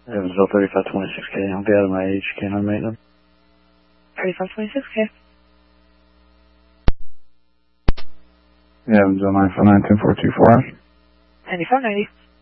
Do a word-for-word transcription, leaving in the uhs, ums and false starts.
Evansville thirty-five twenty-six K. I'll be out of my age. Can I make them? thirty-five twenty-six K. Evansville nine four nine two four two four. ninety-four ninety.